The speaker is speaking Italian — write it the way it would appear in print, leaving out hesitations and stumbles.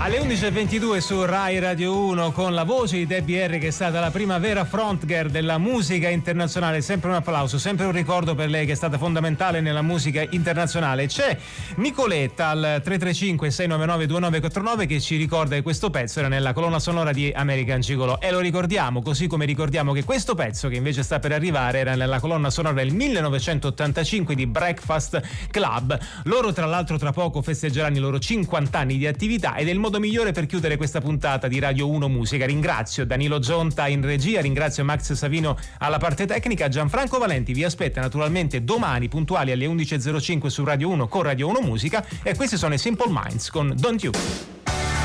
Alle 11.22 su Rai Radio 1 con la voce di Debbie Harry, che è stata la prima vera frontgirl della musica internazionale. Sempre un applauso, sempre un ricordo per lei che è stata fondamentale nella musica internazionale. C'è Nicoletta al 335-699-2949 che ci ricorda che questo pezzo era nella colonna sonora di American Gigolo, e lo ricordiamo, così come ricordiamo che questo pezzo che invece sta per arrivare era nella colonna sonora del 1985 di Breakfast Club. Loro tra l'altro tra poco festeggeranno i loro 50 anni di attività ed è il modo migliore per chiudere questa puntata di Radio 1 Musica. Ringrazio Danilo Gionta in regia, ringrazio Max Savino alla parte tecnica. Gianfranco Valenti vi aspetta naturalmente domani puntuali alle 11.05 su Radio 1 con Radio 1 Musica, e questi sono i Simple Minds con Don't You.